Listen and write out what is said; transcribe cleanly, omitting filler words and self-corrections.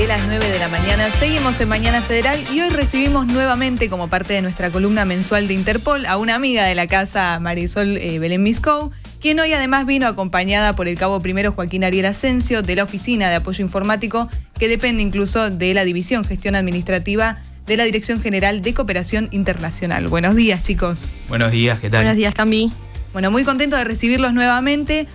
de las 9 de la mañana. Seguimos en Mañana Federal y hoy recibimos nuevamente, como parte de nuestra columna mensual de Interpol, a una amiga de la casa, Marisol Belén Miscou, quien hoy además vino acompañada por el cabo primero Joaquín Ariel Asensio de la Oficina de Apoyo Informático, que depende incluso de la División Gestión Administrativa de la Dirección General de Cooperación Internacional. Buenos días, chicos. Buenos días, ¿qué tal? Buenos días, Cami. Bueno, muy contento de recibirlos nuevamente.